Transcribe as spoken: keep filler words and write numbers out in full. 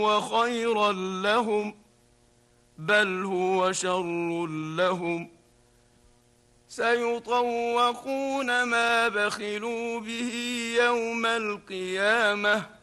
وخيرا لهم بل هو شر لهم سيطوقون ما بخلوا به يوم القيامة